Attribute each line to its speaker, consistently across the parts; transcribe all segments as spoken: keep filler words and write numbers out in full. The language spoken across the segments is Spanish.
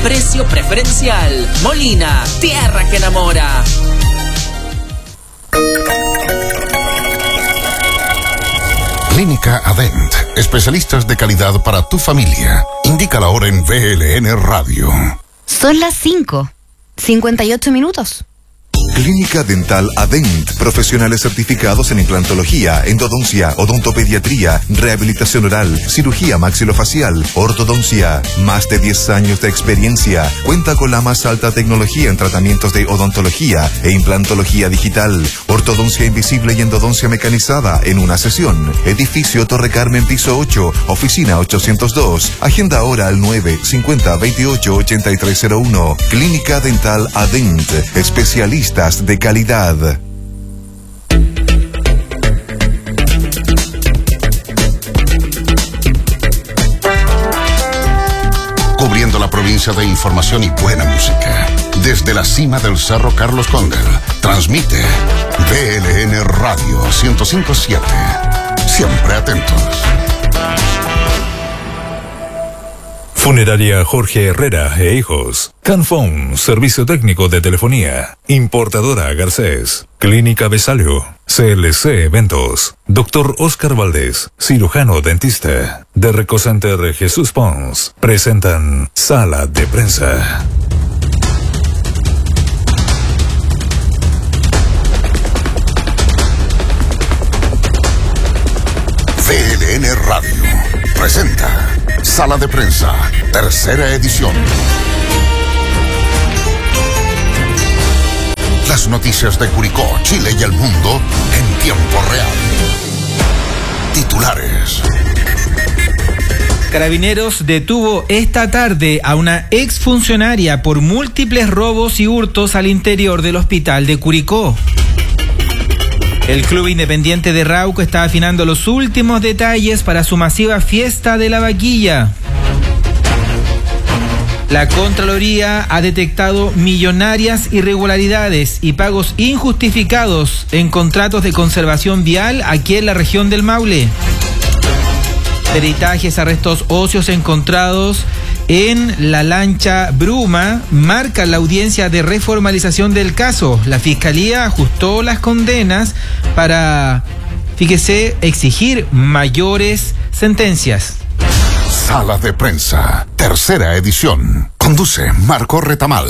Speaker 1: precio preferencial. Molina, tierra que enamora.
Speaker 2: Clínica Adent, especialistas de calidad para tu familia. Indica la hora en V L N Radio.
Speaker 3: Son las cinco, cincuenta y ocho minutos.
Speaker 4: Clínica Dental Adent, profesionales certificados en implantología, endodoncia, odontopediatría, rehabilitación oral, cirugía maxilofacial, ortodoncia. Más de diez años de experiencia. Cuenta con la más alta tecnología en tratamientos de odontología e implantología digital, ortodoncia invisible y endodoncia mecanizada en una sesión. Edificio Torre Carmen, piso ocho, oficina ochocientos dos. Agenda ahora al nueve cincuenta veintiocho ochenta y tres cero uno. Clínica Dental Adent, especialistas de calidad.
Speaker 2: Cubriendo la provincia de información y buena música. Desde la cima del Cerro Carlos Cóndel, transmite V L N Radio ciento cinco punto siete. Siempre atentos.
Speaker 5: Funeraria Jorge Herrera e Hijos. Canfón, servicio técnico de telefonía. Importadora Garcés. Clínica Besalio. C L C Eventos. Doctor Oscar Valdés, cirujano dentista. De Recocenter Jesús Pons. Presentan Sala de Prensa.
Speaker 2: V L N Radio presenta Sala de Prensa, tercera edición. Las noticias de Curicó, Chile y el mundo en tiempo real. Titulares.
Speaker 6: Carabineros detuvo esta tarde a una exfuncionaria por múltiples robos y hurtos al interior del hospital de Curicó. El Club Independiente de Rauco está afinando los últimos detalles para su masiva fiesta de la vaquilla. La Contraloría ha detectado millonarias irregularidades y pagos injustificados en contratos de conservación vial aquí en la región del Maule. Peritajes a restos óseos encontrados en la lancha Bruma marcan la audiencia de reformalización del caso. La Fiscalía ajustó las condenas para, fíjese, exigir mayores sentencias.
Speaker 2: Sala de Prensa, tercera edición. Conduce Marco Retamal.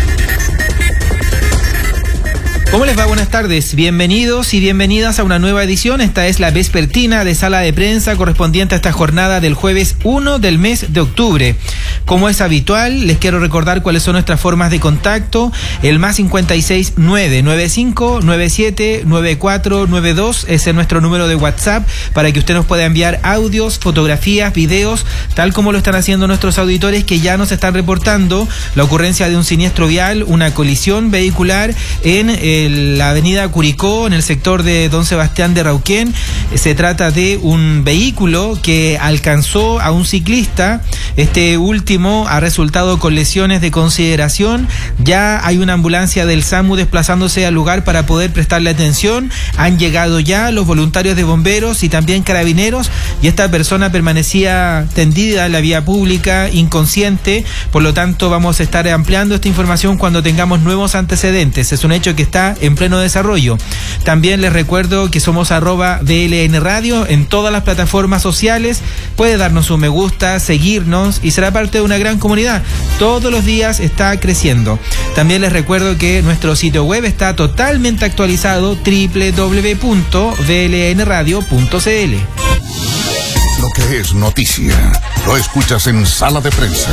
Speaker 6: ¿Cómo les va? Buenas tardes. Bienvenidos y bienvenidas a una nueva edición. Esta es la vespertina de Sala de Prensa correspondiente a esta jornada del jueves uno del mes de octubre. Como es habitual, les quiero recordar cuáles son nuestras formas de contacto. El más cincuenta y seis nueve nueve cinco nueve siete nueve cuatro nueve dos es nuestro número de WhatsApp para que usted nos pueda enviar audios, fotografías, videos, tal como lo están haciendo nuestros auditores que ya nos están reportando la ocurrencia de un siniestro vial, una colisión vehicular en eh, la avenida Curicó, en el sector de Don Sebastián de Rauquén. Se trata de un vehículo que alcanzó a un ciclista. Este último ha resultado con lesiones de consideración. Ya hay una ambulancia del SAMU desplazándose al lugar para poder prestarle atención. Han llegado ya los voluntarios de bomberos y también carabineros, y esta persona permanecía tendida en la vía pública, inconsciente. Por lo tanto, vamos a estar ampliando esta información cuando tengamos nuevos antecedentes. Es un hecho que está en pleno desarrollo. También les recuerdo que somos arroba V L N Radio en todas las plataformas sociales. Puede darnos un me gusta, seguirnos y será parte de una gran comunidad. Todos los días está creciendo. También les recuerdo que nuestro sitio web está totalmente actualizado, doble u doble u doble u punto v l n radio punto c l.
Speaker 2: Lo que es noticia, lo escuchas en Sala de Prensa.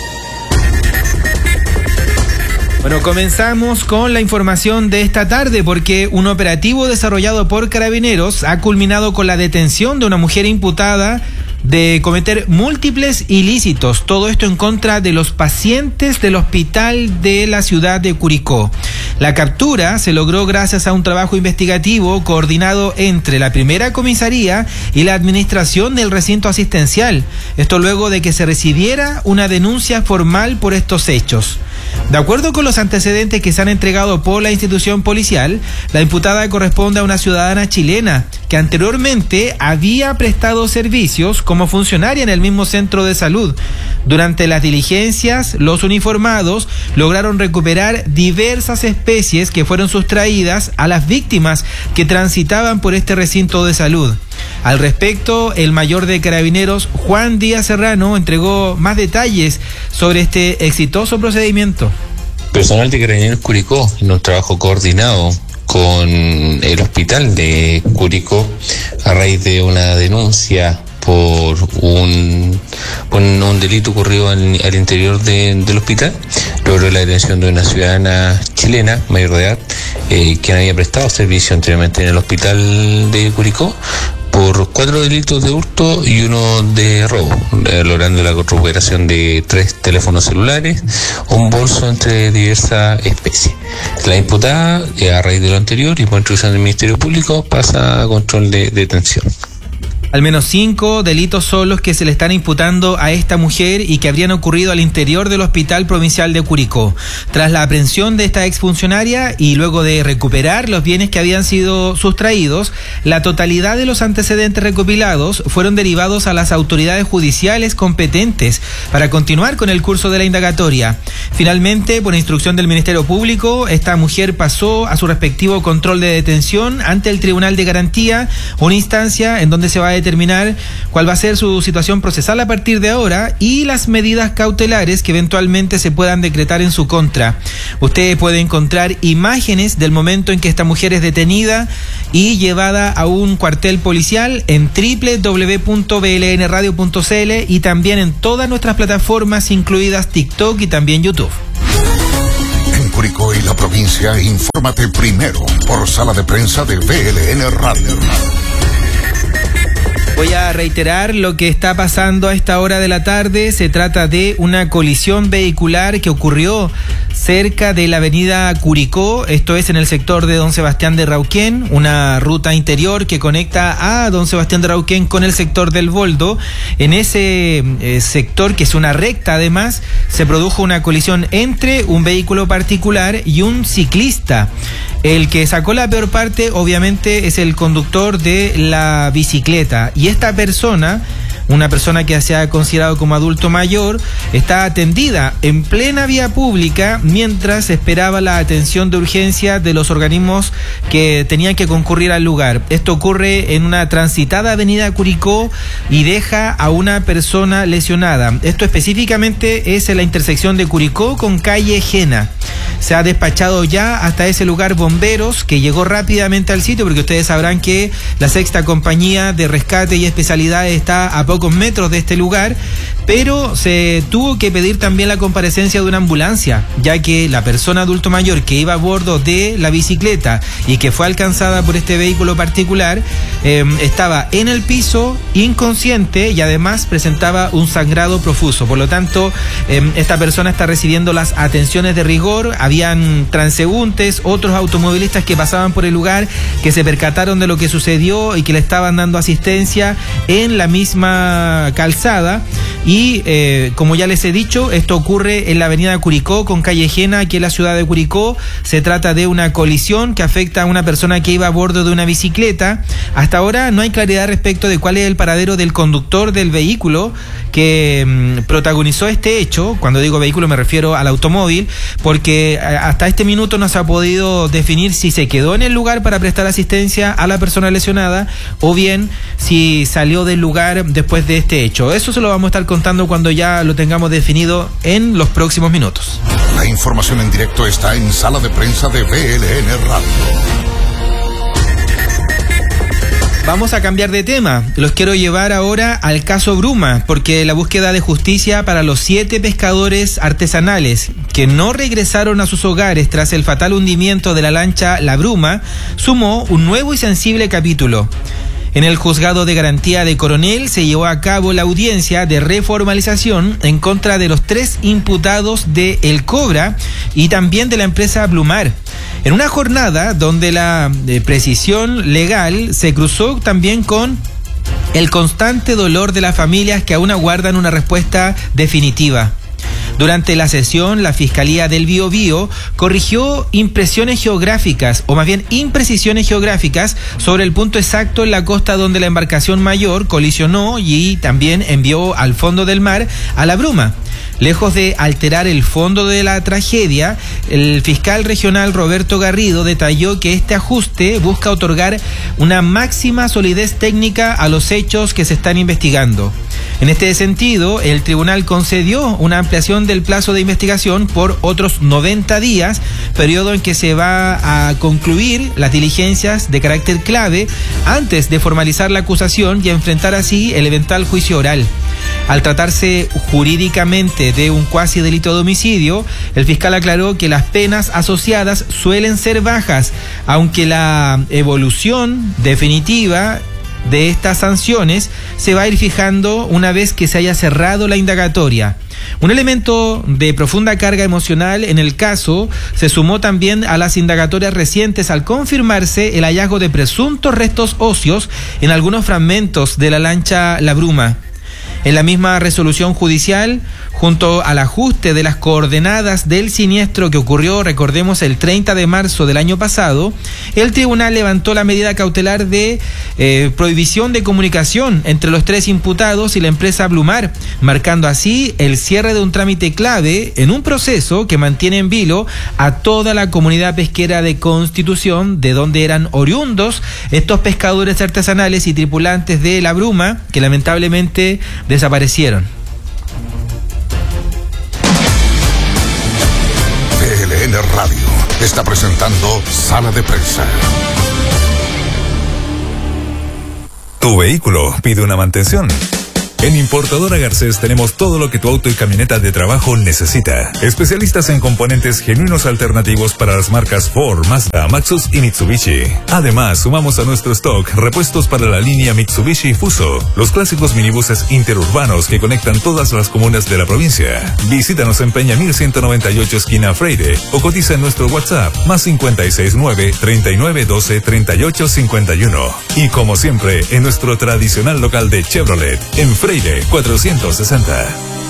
Speaker 6: Bueno, comenzamos con la información de esta tarde porque un operativo desarrollado por Carabineros ha culminado con la detención de una mujer imputada de cometer múltiples ilícitos, todo esto en contra de los pacientes del hospital de la ciudad de Curicó. La captura se logró gracias a un trabajo investigativo coordinado entre la primera comisaría y la administración del recinto asistencial. Esto luego de que se recibiera una denuncia formal por estos hechos. De acuerdo con los antecedentes que se han entregado por la institución policial, la imputada corresponde a una ciudadana chilena que anteriormente había prestado servicios como funcionaria en el mismo centro de salud. Durante las diligencias, los uniformados lograron recuperar diversas especies que fueron sustraídas a las víctimas que transitaban por este recinto de salud. Al respecto, el mayor de Carabineros, Juan Díaz Serrano, entregó más detalles sobre este exitoso procedimiento.
Speaker 7: Personal de Carabineros Curicó, en un trabajo coordinado con el hospital de Curicó, a raíz de una denuncia por un, por un delito ocurrido al, al interior de, del hospital, logró la detención de una ciudadana chilena mayor de edad, eh, quien había prestado servicio anteriormente en el hospital de Curicó por cuatro delitos de hurto y uno de robo, eh, logrando la recuperación de tres teléfonos celulares, un bolso entre diversas especies. La imputada, eh, a raíz de lo anterior y por instrucción del Ministerio Público, pasa a control de detención.
Speaker 6: Al menos cinco delitos son los que se le están imputando a esta mujer y que habrían ocurrido al interior del Hospital Provincial de Curicó. Tras la aprehensión de esta exfuncionaria y luego de recuperar los bienes que habían sido sustraídos, la totalidad de los antecedentes recopilados fueron derivados a las autoridades judiciales competentes para continuar con el curso de la indagatoria. Finalmente, por instrucción del Ministerio Público, esta mujer pasó a su respectivo control de detención ante el Tribunal de Garantía, una instancia en donde se va a determinar cuál va a ser su situación procesal a partir de ahora y las medidas cautelares que eventualmente se puedan decretar en su contra. Usted puede encontrar imágenes del momento en que esta mujer es detenida y llevada a un cuartel policial en doble u doble u doble u punto b l n radio punto c l y también en todas nuestras plataformas, incluidas TikTok y también YouTube.
Speaker 2: En Curicó y la provincia, infórmate primero por Sala de Prensa de B L N Radio.
Speaker 6: Voy a reiterar lo que está pasando a esta hora de la tarde. Se trata de una colisión vehicular que ocurrió cerca de la avenida Curicó, esto es en el sector de Don Sebastián de Rauquén, una ruta interior que conecta a Don Sebastián de Rauquén con el sector del Boldo. En ese eh, sector, que es una recta además, se produjo una colisión entre un vehículo particular y un ciclista. El que sacó la peor parte, obviamente, es el conductor de la bicicleta. Y esta persona, una persona que se ha considerado como adulto mayor, está atendida en plena vía pública mientras esperaba la atención de urgencia de los organismos que tenían que concurrir al lugar. Esto ocurre en una transitada avenida Curicó y deja a una persona lesionada. Esto específicamente es en la intersección de Curicó con calle Jena. Se ha despachado ya hasta ese lugar bomberos, que llegó rápidamente al sitio, porque ustedes sabrán que la sexta compañía de rescate y especialidades está a pocos metros de este lugar, pero se tuvo que pedir también la comparecencia de una ambulancia, ya que la persona adulto mayor que iba a bordo de la bicicleta y que fue alcanzada por este vehículo particular eh, estaba en el piso, inconsciente, y además presentaba un sangrado profuso. Por lo tanto, eh, esta persona está recibiendo las atenciones de rigor. Habían transeúntes, otros automovilistas que pasaban por el lugar, que se percataron de lo que sucedió y que le estaban dando asistencia en la misma calzada. Y eh, como ya les he dicho, esto ocurre en la avenida Curicó con calle Jena, aquí en la ciudad de Curicó. Se trata de una colisión que afecta a una persona que iba a bordo de una bicicleta. Hasta ahora no hay claridad respecto de cuál es el paradero del conductor del vehículo que mmm, protagonizó este hecho. Cuando digo vehículo me refiero al automóvil, porque hasta este minuto no se ha podido definir si se quedó en el lugar para prestar asistencia a la persona lesionada o bien si salió del lugar después de este hecho. Eso se lo vamos a estar contando cuando ya lo tengamos definido en los próximos minutos.
Speaker 2: La información en directo está en Sala de Prensa de B L N Radio.
Speaker 6: Vamos a cambiar de tema. Los quiero llevar ahora al caso Bruma, porque la búsqueda de justicia para los siete pescadores artesanales que no regresaron a sus hogares tras el fatal hundimiento de la lancha La Bruma sumó un nuevo y sensible capítulo. En el juzgado de garantía de Coronel se llevó a cabo la audiencia de reformalización en contra de los tres imputados de El Cobra y también de la empresa Blumar. En una jornada donde la eh, precisión legal se cruzó también con el constante dolor de las familias que aún aguardan una respuesta definitiva. Durante la sesión, la Fiscalía del Biobío corrigió impresiones geográficas, o más bien imprecisiones geográficas, sobre el punto exacto en la costa donde la embarcación mayor colisionó y también envió al fondo del mar a la bruma. Lejos de alterar el fondo de la tragedia, el fiscal regional Roberto Garrido detalló que este ajuste busca otorgar una máxima solidez técnica a los hechos que se están investigando. En este sentido, el tribunal concedió una ampliación del plazo de investigación por otros noventa días, periodo en que se va a concluir las diligencias de carácter clave antes de formalizar la acusación y enfrentar así el eventual juicio oral. Al tratarse jurídicamente de un cuasi delito de homicidio, el fiscal aclaró que las penas asociadas suelen ser bajas, aunque la evolución definitiva de estas sanciones se va a ir fijando una vez que se haya cerrado la indagatoria. Un elemento de profunda carga emocional en el caso se sumó también a las indagatorias recientes al confirmarse el hallazgo de presuntos restos óseos en algunos fragmentos de la lancha La Bruma. En la misma resolución judicial, junto al ajuste de las coordenadas del siniestro que ocurrió, recordemos, el treinta de marzo del año pasado, el tribunal levantó la medida cautelar de eh, prohibición de comunicación entre los tres imputados y la empresa Blumar, marcando así el cierre de un trámite clave en un proceso que mantiene en vilo a toda la comunidad pesquera de Constitución, de donde eran oriundos estos pescadores artesanales y tripulantes de La Bruma, que lamentablemente desaparecieron.
Speaker 2: P L N Radio está presentando Sala de Prensa.
Speaker 5: Tu vehículo pide una mantención. En Importadora Garcés tenemos todo lo que tu auto y camioneta de trabajo necesita. Especialistas en componentes genuinos alternativos para las marcas Ford, Mazda, Maxus y Mitsubishi. Además, sumamos a nuestro stock repuestos para la línea Mitsubishi Fuso, los clásicos minibuses interurbanos que conectan todas las comunas de la provincia. Visítanos en Peña mil ciento noventa y ocho esquina Freire o cotiza en nuestro WhatsApp más cincuenta y seis nueve, treinta y nueve doce, treinta y ocho cincuenta y uno. Y como siempre, en nuestro tradicional local de Chevrolet, en Freire cuatrocientos sesenta.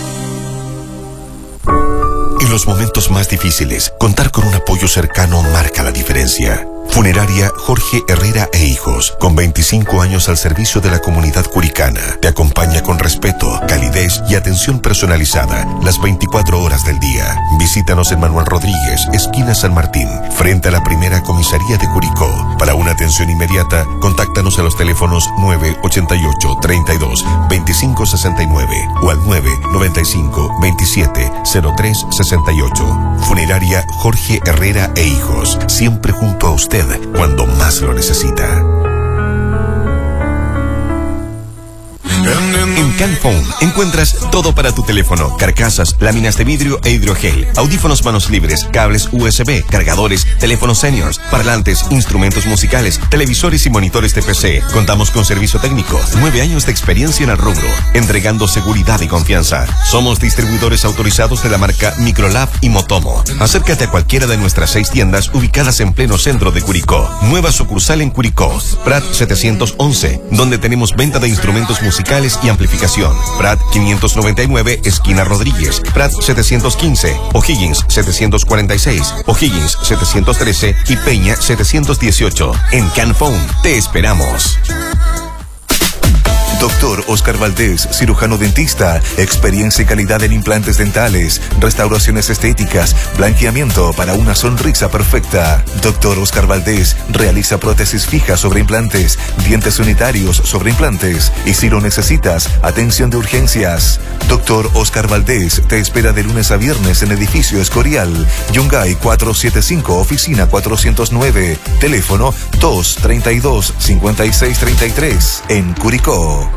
Speaker 8: En los momentos más difíciles, contar con un apoyo cercano marca la diferencia. Funeraria Jorge Herrera e Hijos, con veinticinco años al servicio de la comunidad curicana, te acompaña con respeto, calidez y atención personalizada las veinticuatro horas del día. Visítanos en Manuel Rodríguez, esquina San Martín, frente a la primera comisaría de Curicó. Para una atención inmediata, contáctanos a los teléfonos nueve ochenta y ocho, treinta y dos, veinticinco sesenta y nueve o al nueve noventa y cinco, veintisiete, cero tres sesenta y ocho. Funeraria Jorge Herrera e Hijos, siempre junto a usted cuando más lo necesita. En Canphone encuentras todo para tu teléfono: carcasas, láminas de vidrio e hidrogel, audífonos manos libres, cables U S B, cargadores, teléfonos seniors, parlantes, instrumentos musicales, televisores y monitores de P C. Contamos con servicio técnico, nueve años de experiencia en el rubro, entregando seguridad y confianza. Somos distribuidores autorizados de la marca Microlab y Motomo. Acércate a cualquiera de nuestras seis tiendas ubicadas en pleno centro de Curicó. Nueva sucursal en Curicó, Prat setecientos once, donde tenemos venta de instrumentos musicales y amplificación. Prat quinientos noventa y nueve, esquina Rodríguez. Prat setecientos quince, O'Higgins setecientos cuarenta y seis, O'Higgins setecientos trece y Peña setecientos dieciocho. En Canphone te esperamos.
Speaker 4: Doctor Oscar Valdés, cirujano dentista, experiencia y calidad en implantes dentales, restauraciones estéticas, blanqueamiento para una sonrisa perfecta. Doctor Oscar Valdés realiza prótesis fijas sobre implantes, dientes unitarios sobre implantes y, si lo necesitas, atención de urgencias. Doctor Oscar Valdés te espera de lunes a viernes en edificio Escorial, Yungay cuatrocientos setenta y cinco, oficina cuatrocientos nueve, teléfono dos treinta y dos, cincuenta y seis treinta y tres, en Curicó.